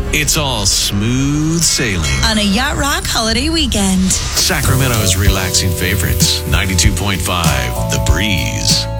it's all smooth sailing on a Yacht Rock holiday weekend. Sacramento's relaxing favorites, 92.5 The Breeze.